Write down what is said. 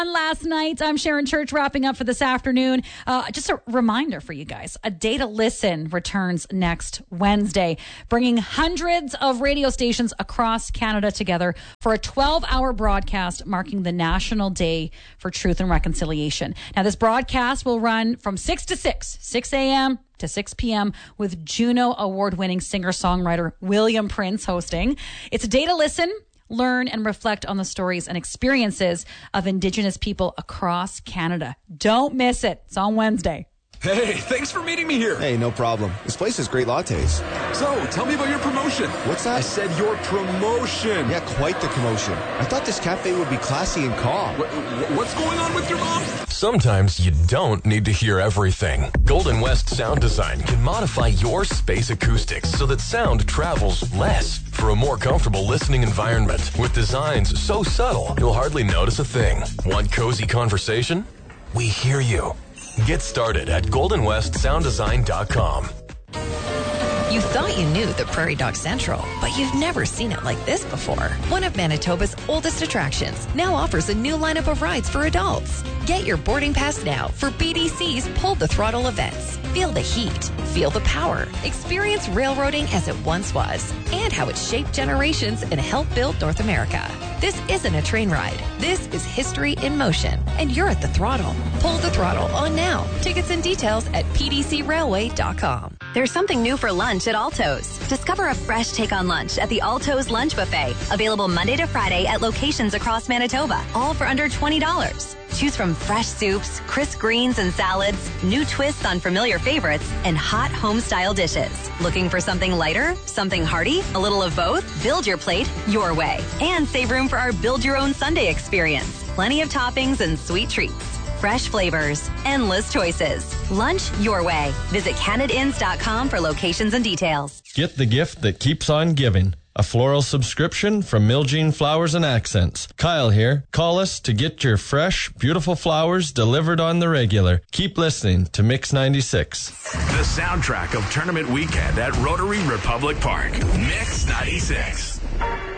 Last night, I'm Sharon Church wrapping up for this afternoon. Just a reminder for you guys, A Day to Listen returns next Wednesday, bringing hundreds of radio stations across Canada together for a 12-hour broadcast marking the National Day for Truth and Reconciliation. Now, this broadcast will run from 6 to 6 a.m. to 6 p.m. with Juno award-winning singer-songwriter William Prince hosting. It's a day to listen, learn, and reflect on the stories and experiences of Indigenous people across Canada. Don't miss it. It's on Wednesday. Hey, thanks for meeting me here. Hey, no problem. This place has great lattes. So, tell me about your promotion. What's that? I said your promotion. Yeah, quite the commotion. I thought this cafe would be classy and calm. What's going on with your mom? Sometimes you don't need to hear everything. Golden West Sound Design can modify your space acoustics so that sound travels less for a more comfortable listening environment. With designs so subtle, you'll hardly notice a thing. Want cozy conversation? We hear you. Get started at goldenwestsounddesign.com. You thought you knew the Prairie Dog Central, but you've never seen it like this before. One of Manitoba's oldest attractions now offers a new lineup of rides for adults. Get your boarding pass now for BDC's Pull the Throttle events. Feel the heat, feel the power, experience railroading as it once was, and how it shaped generations and helped build North America. This isn't a train ride. This is history in motion, and you're at the throttle. Pull the throttle on now. Tickets and details at pdcrailway.com. There's something new for lunch at Alto's. Discover a fresh take on lunch at the Alto's Lunch Buffet. Available Monday to Friday at locations across Manitoba, all for under $20. Choose from fresh soups, crisp greens and salads, new twists on familiar favorites, and hot home-style dishes. Looking for something lighter, something hearty, a little of both? Build your plate your way. And save room for our Build Your Own Sunday experience. Plenty of toppings and sweet treats. Fresh flavors, endless choices. Lunch your way. Visit CanadaInns.com for locations and details. Get the gift that keeps on giving. A floral subscription from Miljean Flowers and Accents. Kyle here. Call us to get your fresh, beautiful flowers delivered on the regular. Keep listening to Mix 96. The soundtrack of tournament weekend at Rotary Republic Park. Mix 96.